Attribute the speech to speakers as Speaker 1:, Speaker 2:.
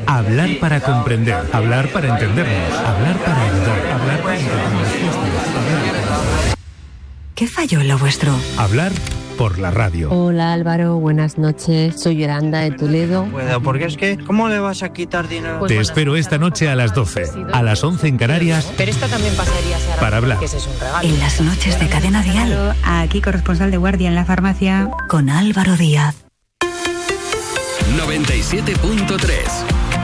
Speaker 1: Hablar para comprender, hablar para entendernos, hablar para ayudar, hablar para entender.
Speaker 2: ¿Qué falló en lo vuestro?
Speaker 1: Hablar por la radio.
Speaker 3: Hola Álvaro, buenas noches. Soy Yolanda de Toledo.
Speaker 4: Porque es que, ¿cómo le vas a quitar dinero?
Speaker 1: Te espero esta noche a las 12, a las 11 en Canarias.
Speaker 5: Pero esta también pasaría
Speaker 1: para hablar.
Speaker 5: Que ese es un regalo.
Speaker 2: En las noches de Cadena Dial.
Speaker 6: Aquí corresponsal de guardia en la farmacia.
Speaker 2: Con Álvaro Díaz.
Speaker 7: 97.3